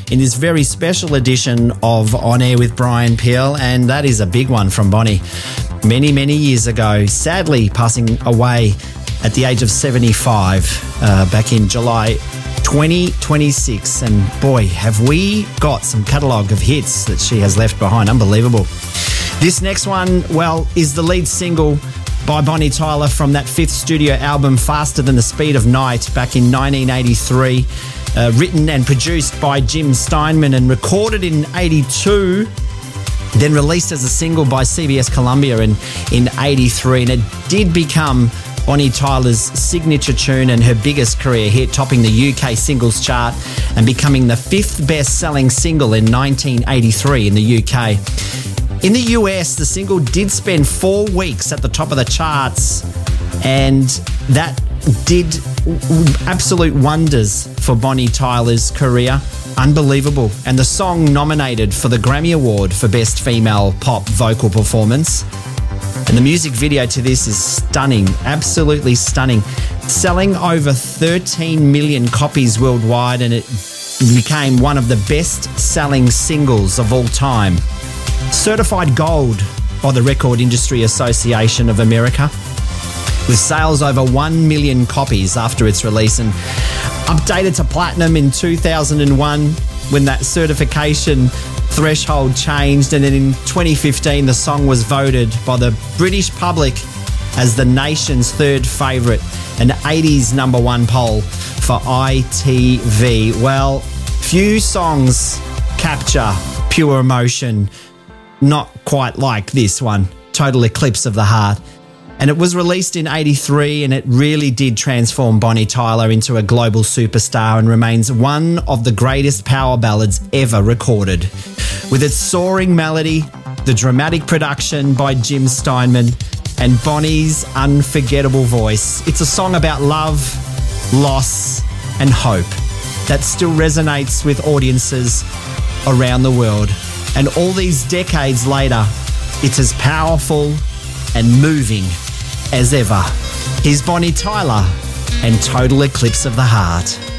in this very special edition of On Air with Brian Peel, and that is a big one from Bonnie. Many, many years ago, sadly passing away at the age of 75 back in July 2026. And boy, have we got some catalogue of hits that she has left behind. Unbelievable. This next one, well, is the lead single by Bonnie Tyler from that fifth studio album, Faster Than the Speed of Night, back in 1983. Written and produced by Jim Steinman and recorded in 82, then released as a single by CBS Columbia in 83. And it did become Bonnie Tyler's signature tune and her biggest career hit, topping the UK singles chart and becoming the fifth best-selling single in 1983 in the UK. In the US, the single did spend 4 weeks at the top of the charts, and that did absolute wonders for Bonnie Tyler's career. Unbelievable. And the song nominated for the Grammy Award for Best Female Pop Vocal Performance. And the music video to this is stunning, absolutely stunning. Selling over 13 million copies worldwide, and it became one of the best-selling singles of all time. Certified gold by the Record Industry Association of America, with sales over 1 million copies after its release, and updated to platinum in 2001 when that certification threshold changed. And then in 2015, the song was voted by the British public as the nation's third favourite, an 80s number one poll for ITV. Well, few songs capture pure emotion not quite like this one, Total Eclipse of the Heart. And it was released in 83, and it really did transform Bonnie Tyler into a global superstar and remains one of the greatest power ballads ever recorded. With its soaring melody, the dramatic production by Jim Steinman, and Bonnie's unforgettable voice, it's a song about love, loss, and hope that still resonates with audiences around the world. And all these decades later, it's as powerful and moving as ever. Here's Bonnie Tyler and Total Eclipse of the Heart.